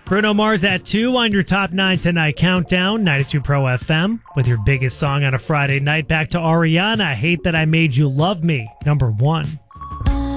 Bruno Mars at 2 on your Top 9 Tonight Countdown, 92 Pro FM. With your biggest song on a Friday night, back to Ariana, Hate That I Made You Love Me, number 1.